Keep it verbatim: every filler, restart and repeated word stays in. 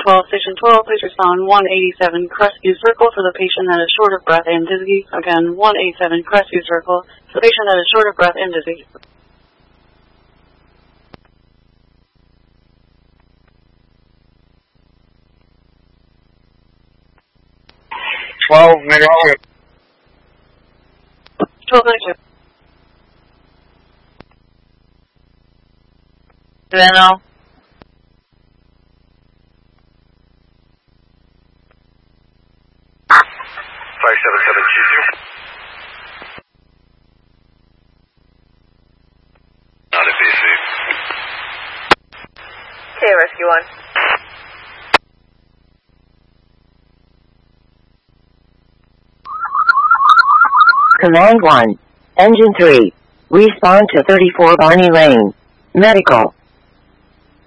twelve, Station twelve, please respond one eighty-seven Crestview Circle for the patient that is short of breath and dizzy. Again, one eighty-seven Crestview Circle for the patient that is short of breath and dizzy. twelve minutes. twelve minutes. Bueno. five seven seven two two. Not invasive. Okay, Rescue one. Command one. Engine three. Respond to thirty-four Barney Lane. Medical.